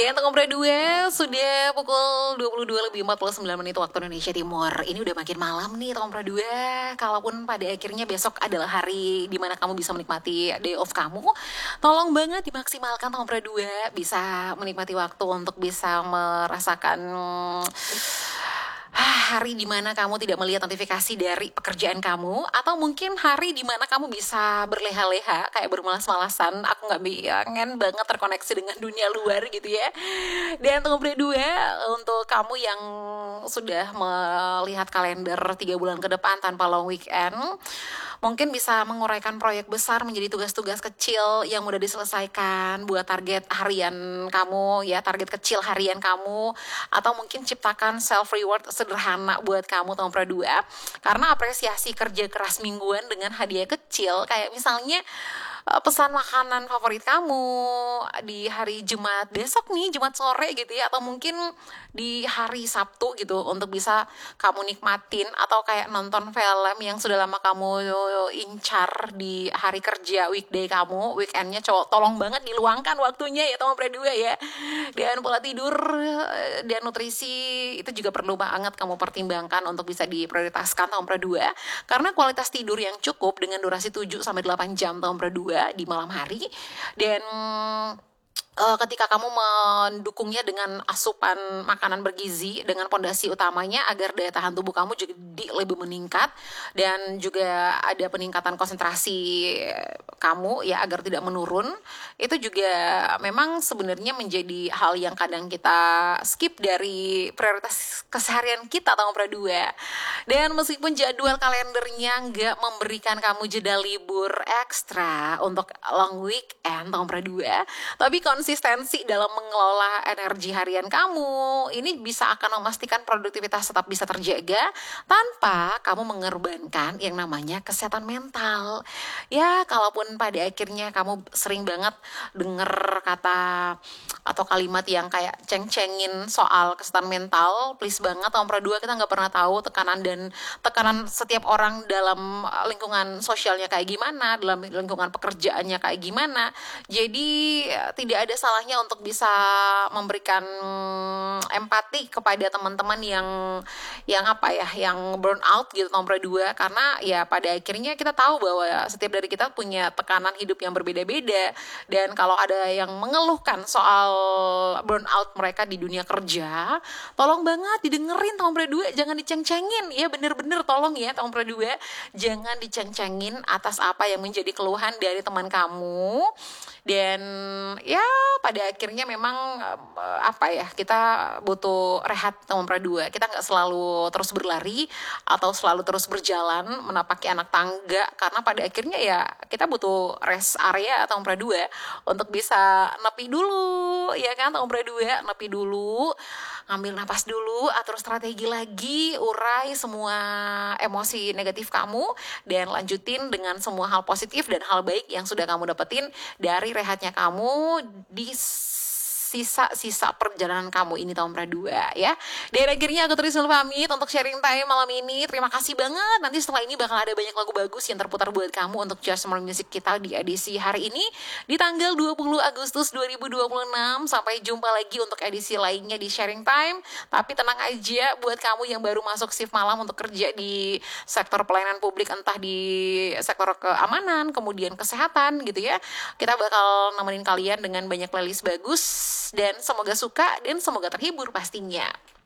Di Anteng Ngobrol 2 sudah pukul 22:49 waktu Indonesia Timur. Ini udah makin malam nih Ngobrol 2. Kalaupun pada akhirnya besok adalah hari dimana kamu bisa menikmati day off kamu, tolong banget dimaksimalkan Ngobrol 2. Bisa menikmati waktu untuk bisa merasakan hari dimana kamu tidak melihat notifikasi dari pekerjaan kamu, atau mungkin hari dimana kamu bisa berleha-leha kayak bermalas-malasan, aku nggak pengen banget terkoneksi dengan dunia luar gitu ya. Dan ngobrol dua untuk kamu yang sudah melihat kalender 3 bulan ke depan tanpa long weekend, mungkin bisa menguraikan proyek besar menjadi tugas-tugas kecil yang mudah diselesaikan buat target harian kamu ya, target kecil harian kamu, atau mungkin ciptakan self reward sederhana buat kamu tahun dua. Karena apresiasi kerja keras mingguan dengan hadiah kecil kayak misalnya pesan makanan favorit kamu di hari Jumat besok nih, Jumat sore gitu ya, atau mungkin di hari Sabtu gitu untuk bisa kamu nikmatin, atau kayak nonton film yang sudah lama kamu incar di hari kerja weekday kamu, weekendnya tolong banget diluangkan waktunya ya teman berdua ya. Dan pola tidur dan nutrisi itu juga perlu banget kamu pertimbangkan untuk bisa diprioritaskan tahun berdua, karena kualitas tidur yang cukup dengan durasi 7-8 jam tahun berdua di malam hari, dan ketika kamu mendukungnya dengan asupan makanan bergizi dengan pondasi utamanya agar daya tahan tubuh kamu jadi lebih meningkat, dan juga ada peningkatan konsentrasi kamu ya agar tidak menurun, itu juga memang sebenarnya menjadi hal yang kadang kita skip dari prioritas keseharian kita tahun berdua. Dan meskipun jadwal kalendernya nggak memberikan kamu jeda libur ekstra untuk long weekend tahun berdua, tapi konsistensi dalam mengelola energi harian kamu ini bisa akan memastikan produktivitas tetap bisa terjaga tanpa kamu mengorbankan yang namanya kesehatan mental. Ya, kalaupun pada akhirnya kamu sering banget denger kata atau kalimat yang kayak ceng-cengin soal kesehatan mental, please banget tahun dua kita nggak pernah tahu tekanan setiap orang dalam lingkungan sosialnya kayak gimana, dalam lingkungan pekerjaannya kayak gimana. Jadi tidak ada salahnya untuk bisa memberikan empati kepada teman-teman yang apa ya, yang burn out gitu nomor 2, karena ya pada akhirnya kita tahu bahwa setiap dari kita punya tekanan hidup yang berbeda-beda, dan kalau ada yang mengeluhkan soal burn out mereka di dunia kerja, tolong banget didengerin tahun berdua, jangan diceng-cengin ya, bener-bener tolong ya tahun berdua, jangan diceng-cengin atas apa yang menjadi keluhan dari teman kamu. Dan ya pada akhirnya memang apa ya, kita butuh rehat tahun dua, kita nggak selalu terus berlari atau selalu terus berjalan menapaki anak tangga, karena pada akhirnya ya kita butuh rest area tahun dua untuk bisa nepi dulu ya kan, tahun dua nepi dulu, ngambil napas dulu, atur strategi lagi, urai semua emosi negatif kamu, dan lanjutin dengan semua hal positif dan hal baik yang sudah kamu dapetin dari rehatnya kamu di sisa-sisa perjalanan kamu ini tahun dua ya. Dan akhirnya aku Trisul pamit untuk sharing time malam ini. Terima kasih banget. Nanti setelah ini bakal ada banyak lagu bagus yang terputar buat kamu untuk Just More Music kita di edisi hari ini di tanggal 20 Agustus 2026. Sampai jumpa lagi untuk edisi lainnya di sharing time. Tapi tenang aja buat kamu yang baru masuk shift malam untuk kerja di sektor pelayanan publik, entah di sektor keamanan, kemudian kesehatan gitu ya. Kita bakal nemenin kalian dengan banyak playlist bagus, dan semoga suka dan semoga terhibur pastinya.